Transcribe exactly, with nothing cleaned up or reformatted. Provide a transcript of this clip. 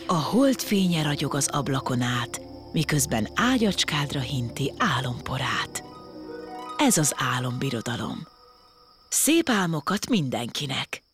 A holdfénye ragyog az ablakon át, miközben ágyacskádra hinti álomporát. Ez az álombirodalom. Szép álmokat mindenkinek!